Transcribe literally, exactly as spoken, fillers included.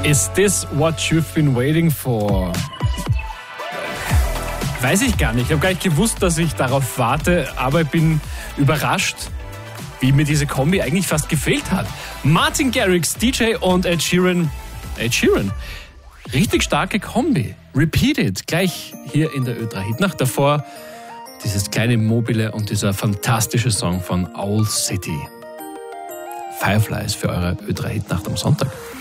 Is this what you've been waiting for? Weiß ich gar nicht. Ich habe gar nicht gewusst, dass ich darauf warte, aber ich bin überrascht, wie mir diese Kombi eigentlich fast gefehlt hat. Martin Garrix, D J und Ed Sheeran. Ed Sheeran. Richtig starke Kombi. Repeat It. Gleich hier in der Ö drei Hitnacht. Davor dieses kleine Mobile und dieser fantastische Song von Owl City. Fireflies für eure Ö drei Hitnacht am Sonntag.